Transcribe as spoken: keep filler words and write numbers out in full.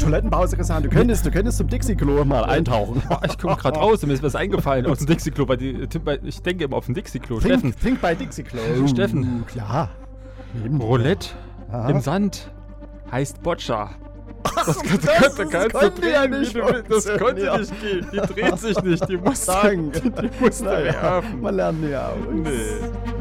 Toilettenpause gesagt, du könntest, du könntest zum Dixie-Klo mal eintauchen. Boah, ich komme gerade raus und mir ist was eingefallen aus dem Dixie-Klo, weil die, ich denke immer auf dem Dixie-Klo. Steffen. Trink, trink bei Dixie-Klo. Steffen. Klar. Roulette Aha. im Sand heißt Boccia. Das, das, kannst, das, kannst, das kannst konnte du ja drehen, nicht wie du willst. Das konnte funktionieren. nicht gehen. Die dreht sich nicht. Die muss, Sagen. die, die musste Naja, werfen. man lernt nie aus. Nee.